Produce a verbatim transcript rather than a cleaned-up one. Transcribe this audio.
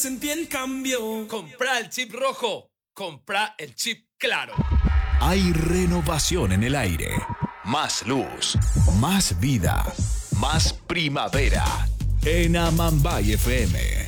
Sentí el cambio. Compra el chip rojo. Compra el chip claro. Hay renovación en el aire. Más luz. Más vida. Más primavera. En Amambay F M.